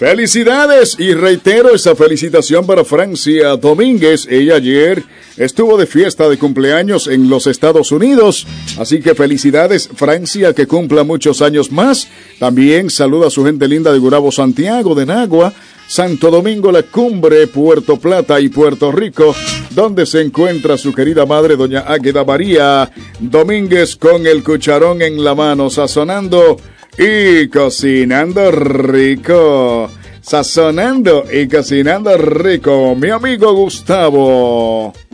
Felicidades y reitero esa felicitación para Francia Domínguez. Ella ayer estuvo de fiesta de cumpleaños en los Estados Unidos. Así que felicidades Francia, que cumpla muchos años más. También saluda a su gente linda de Gurabo, Santiago, de Nagua, Santo Domingo, La Cumbre, Puerto Plata y Puerto Rico, donde se encuentra su querida madre, doña Águeda María Domínguez, con el cucharón en la mano, sazonando y cocinando rico. Sazonando y cocinando rico, mi amigo Gustavo.